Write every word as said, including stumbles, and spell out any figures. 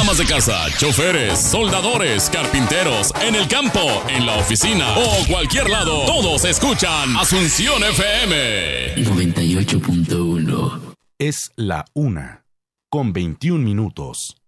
Amas de casa, choferes, soldadores, carpinteros, en el campo, en la oficina o cualquier lado, todos escuchan Asunción F M noventa y ocho punto uno. Es la una, con veintiún minutos.